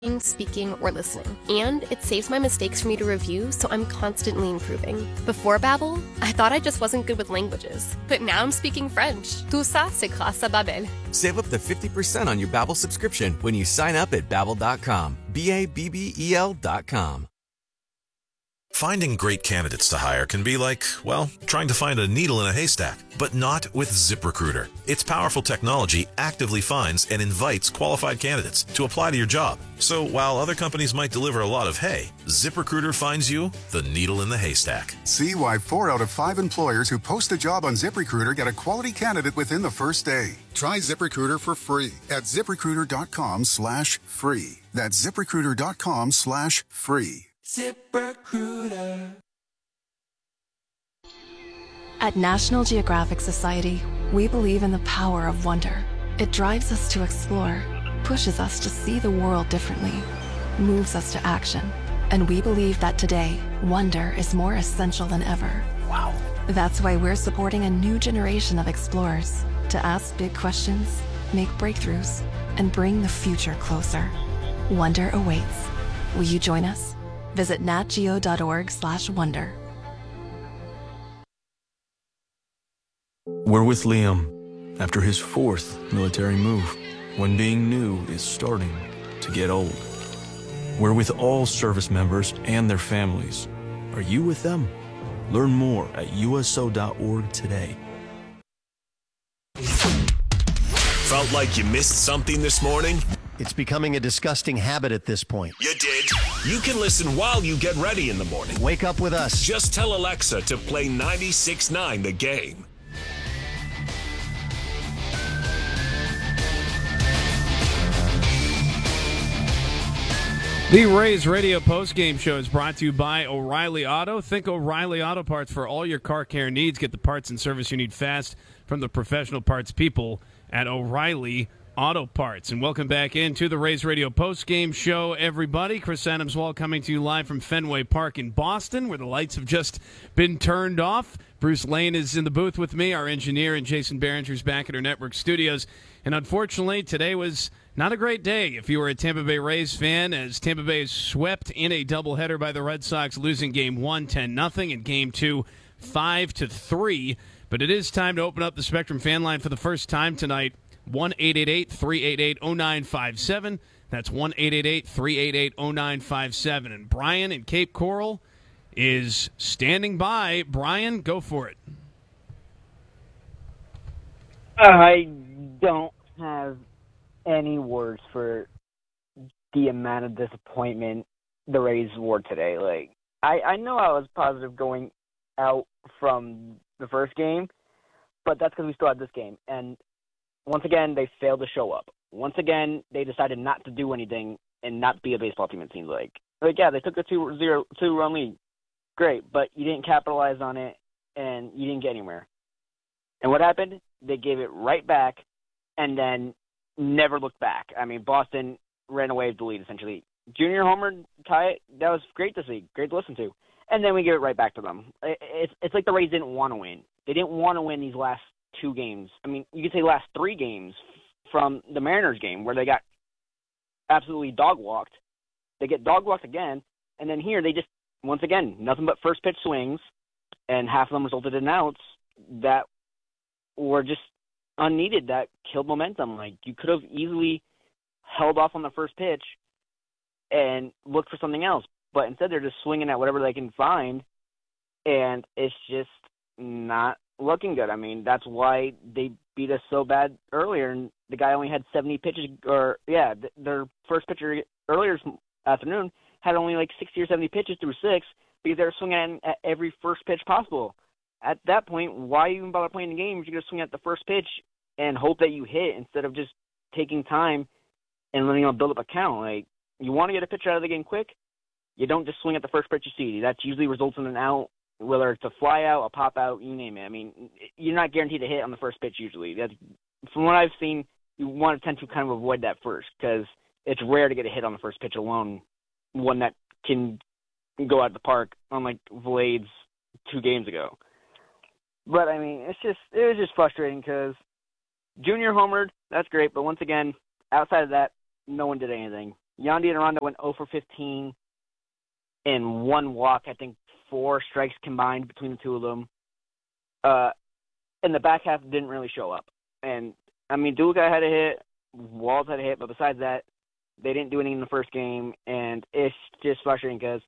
speaking, or listening. And it saves my mistakes for me to review, so I'm constantly improving. Before Babbel, I thought I just wasn't good with languages. But now I'm speaking French. Tout ça, c'est grâce à Babbel. Save up to 50% on your Babbel subscription when you sign up at Babbel.com. Babbel.com. Finding great candidates to hire can be like, well, trying to find a needle in a haystack, but not with ZipRecruiter. Its powerful technology actively finds and invites qualified candidates to apply to your job. So while other companies might deliver a lot of hay, ZipRecruiter finds you the needle in the haystack. See why 4 out of 5 employers who post a job on ZipRecruiter get a quality candidate within the first day. Try ZipRecruiter for free at ZipRecruiter.com/free. That's ZipRecruiter.com/free. ZipRecruiter. At National Geographic Society, we believe in the power of wonder. It drives us to explore, pushes us to see the world differently, moves us to action. And we believe that today, wonder is more essential than ever. Wow. That's why we're supporting a new generation of explorers to ask big questions, make breakthroughs, and bring the future closer. Wonder awaits. Will you join us? Visit natgeo.org/wonder. We're with Liam after his 4th military move, when being new is starting to get old. We're with all service members and their families. Are you with them? Learn more at USO.org today. Felt like you missed something this morning? It's becoming a disgusting habit at this point. You did. You can listen while you get ready in the morning. Wake up with us. Just tell Alexa to play 96.9 The Game. The Rays Radio postgame show is brought to you by O'Reilly Auto. Think O'Reilly Auto Parts for all your car care needs. Get the parts and service you need fast from the professional parts people at O'Reilly Auto Parts. And welcome back into the Rays Radio postgame show, everybody. Chris Adams-Wall coming to you live from Fenway Park in Boston, where the lights have just been turned off. Bruce Lane is in the booth with me, our engineer, and Jason Behringer's back at our network studios. And unfortunately, today was not a great day if you were a Tampa Bay Rays fan, as Tampa Bay is swept in a doubleheader by the Red Sox, losing Game 1 10-0 and Game 2 5-3. But it is time to open up the Spectrum fan line for the first time tonight. 1-888-388-0957. That's 1-888-388-0957. And Brian in Cape Coral is standing by. Brian, go for it. I don't have any words for the amount of disappointment the Rays were today. Like, I know I was positive going out from the first game, but that's because we still had this game. And once again, they failed to show up. Once again, they decided not to do anything and not be a baseball team, it seems like. Like, yeah, they took a 2-run lead. Great, but you didn't capitalize on it, and you didn't get anywhere. And what happened? They gave it right back and then never looked back. I mean, Boston ran away with the lead, essentially. Junior homer tie it, that was great to see, great to listen to. And then we give it right back to them. It's like the Rays didn't want to win. They didn't want to win these last 2 games. I mean, you could say last 3 games from the Mariners game where they got absolutely dog-walked. They get dog-walked again, and then here they just, once again, nothing but first pitch swings, and half of them resulted in outs that were just unneeded, that killed momentum. Like, you could have easily held off on the first pitch and looked for something else, but instead they're just swinging at whatever they can find, and it's just not looking good. I mean, that's why they beat us so bad earlier, and the guy only had 70 pitches, their first pitcher earlier this afternoon had only like 60 or 70 pitches through 6 because they were swinging at every first pitch possible. At that point, why even bother playing the game if you're going to swing at the first pitch and hope that you hit instead of just taking time and letting them build up a count? Like, you want to get a pitcher out of the game quick, you don't just swing at the first pitch you see. That usually results in an out, whether it's a fly out, a pop out, you name it. I mean, you're not guaranteed to hit on the first pitch usually. From what I've seen, you want to tend to kind of avoid that first because it's rare to get a hit on the first pitch alone, one that can go out of the park, unlike Vlade's 2 games ago. But, I mean, it was just frustrating because Junior homered, that's great, but once again, outside of that, no one did anything. Yandy and Aranda went 0 for 15 in one walk. I think 4 strikes combined between the two of them. In the back half, didn't really show up. And, I mean, Duca had a hit, Walls had a hit, but besides that, they didn't do anything in the first game, and it's just frustrating because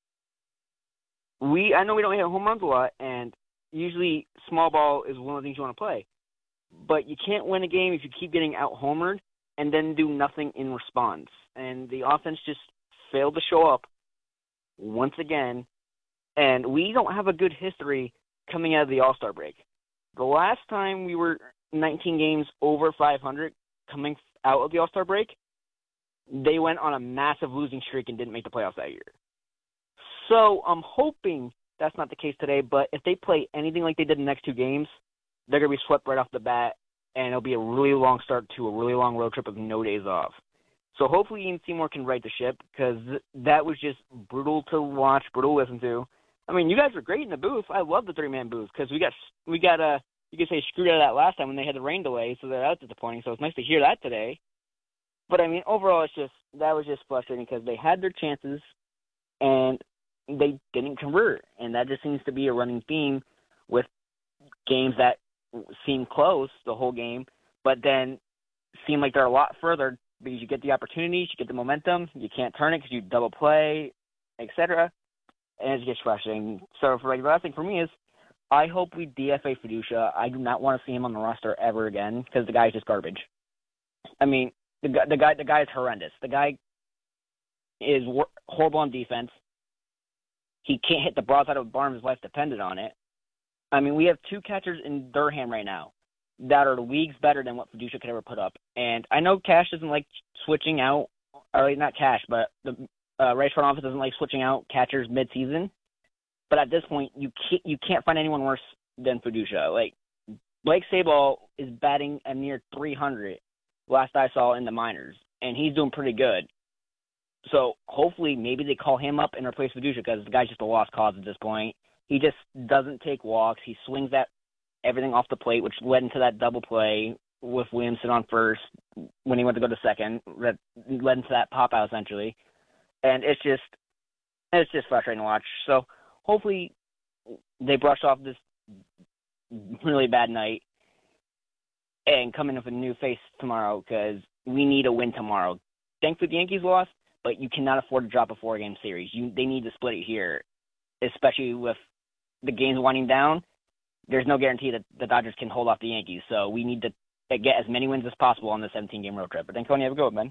I know we don't hit home runs a lot, and usually small ball is one of the things you want to play. But you can't win a game if you keep getting out-homered and then do nothing in response. And the offense just failed to show up once again, and we don't have a good history coming out of the All-Star break. The last time we were 19 games over 500 coming out of the All-Star break, they went on a massive losing streak and didn't make the playoffs that year. So I'm hoping that's not the case today, but if they play anything like they did in the next 2 games, they're going to be swept right off the bat, and it'll be a really long start to a really long road trip with no days off. So hopefully Ian Seymour can right the ship, because that was just brutal to watch, brutal to listen to. I mean, you guys were great in the booth. I love the 3-man booth, because we got you could say screwed out of that last time when they had the rain delay, so that was disappointing. So it's nice to hear that today. But I mean, overall, that was just frustrating because they had their chances and they didn't convert, and that just seems to be a running theme with games that seem close the whole game, but then seem like they're a lot further because you get the opportunities, you get the momentum, you can't turn it because you double play, etc. And it gets frustrating. So the last thing for me is, I hope we DFA Fiducia. I do not want to see him on the roster ever again because the guy's just garbage. I mean, the guy is horrendous. The guy is horrible on defense. He can't hit the broadside of the barn. His life depended on it. I mean, we have 2 catchers in Durham right now that are leagues better than what Fiducia could ever put up. And I know Cash doesn't like switching out, or not Cash, but the Rays front office doesn't like switching out catchers mid-season. But at this point, you can't find anyone worse than Fiducia. Like, Blake Sabol is batting a near 300 last I saw in the minors, and he's doing pretty good. So hopefully maybe they call him up and replace Fiducia because the guy's just a lost cause at this point. He just doesn't take walks. He swings at everything off the plate, which led into that double play with Williamson on first when he went to go to second. That led into that pop-out essentially. And it's just frustrating to watch. So hopefully they brush off this really bad night and come in with a new face tomorrow because we need a win tomorrow. Thankfully, the Yankees lost, but you cannot afford to drop a 4-game series. They need to split it here, especially with the games winding down. There's no guarantee that the Dodgers can hold off the Yankees, so we need to get as many wins as possible on the 17-game road trip. But then, Coney, have a go, man.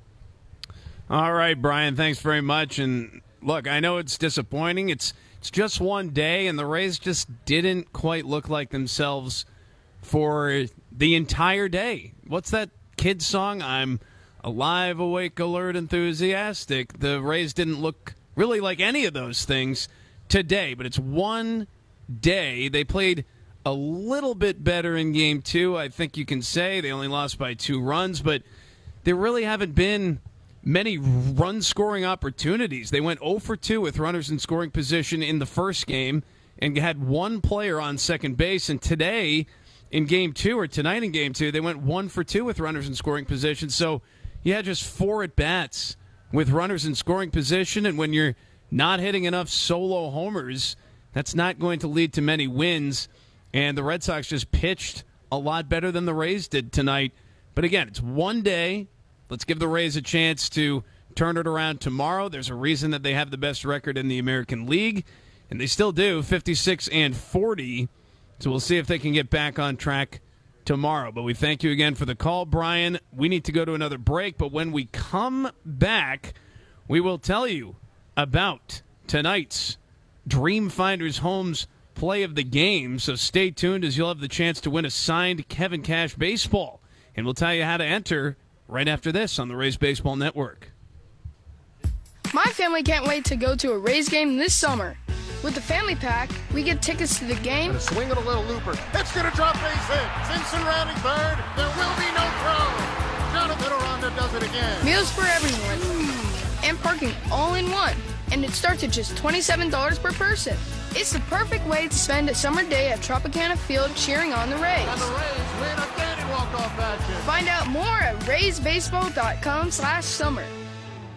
All right, Brian, thanks very much. And look, I know it's disappointing. It's just one day, and the Rays just didn't quite look like themselves for the entire day. What's that kid's song? I'm alive, awake, alert, enthusiastic. The Rays didn't look really like any of those things today, but it's one day. They played a little bit better in Game 2, I think you can say. They only lost by 2 runs, but there really haven't been many run-scoring opportunities. They went 0 for 2 with runners in scoring position in the first game and had 1 player on second base. And today in Game 2, or tonight in Game 2, they went 1 for 2 with runners in scoring position. So you had just 4 at-bats with runners in scoring position, and when you're not hitting enough solo homers, that's not going to lead to many wins. And the Red Sox just pitched a lot better than the Rays did tonight. But again, it's one day. Let's give the Rays a chance to turn it around tomorrow. There's a reason that they have the best record in the American League, and they still do, 56-40. So we'll see if they can get back on track tomorrow. But we thank you again for the call, Brian. We need to go to another break, but when we come back, we will tell you about tonight's Dreamfinders Homes play of the game. So stay tuned, as you'll have the chance to win a signed Kevin Cash baseball. And we'll tell you how to enter right after this on the Rays Baseball Network. My family can't wait to go to a Rays game this summer. With the family pack, we get tickets to the game. And a swing of a little looper. It's going to drop base hit. Simpson rounding third. There will be no throw. Jonathan Aranda does it again. Meals for everyone. And parking all in one. And it starts at just $27 per person. It's the perfect way to spend a summer day at Tropicana Field cheering on the Rays. And the Rays win a walk-off action. Find out more at RaysBaseball.com/summer.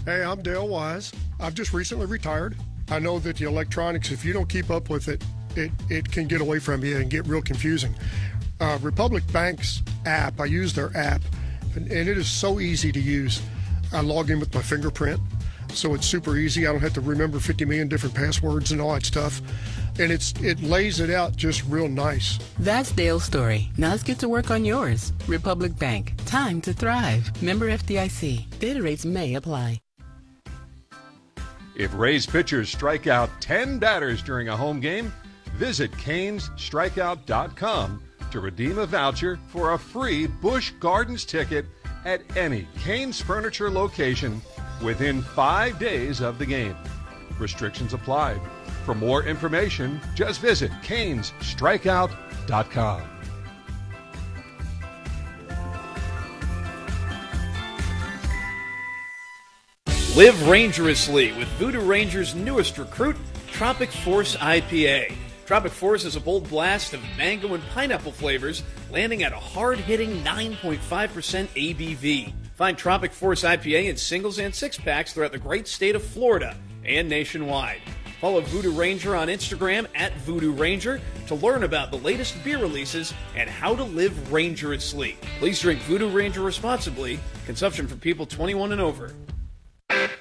Hey, I'm Dale Wise. I've just recently retired. I know that the electronics, if you don't keep up with it, it can get away from you and get real confusing. Republic Bank's app, I use their app, and it is so easy to use. I log in with my fingerprint, so it's super easy. I don't have to remember 50 million different passwords and all that stuff. And it lays it out just real nice. That's Dale's story. Now let's get to work on yours. Republic Bank. Time to thrive. Member FDIC. Data rates may apply. If Rays pitchers strike out 10 batters during a home game, visit CanesStrikeout.com to redeem a voucher for a free Busch Gardens ticket at any Canes Furniture location within 5 days of the game. Restrictions apply. For more information, just visit CanesStrikeout.com. Live Rangerously with Voodoo Ranger's newest recruit, Tropic Force IPA. Tropic Force is a bold blast of mango and pineapple flavors, landing at a hard-hitting 9.5% ABV. Find Tropic Force IPA in singles and six-packs throughout the great state of Florida and nationwide. Follow Voodoo Ranger on Instagram at Voodoo Ranger to learn about the latest beer releases and how to live rangerously. Please drink Voodoo Ranger responsibly. Consumption for people 21 and over.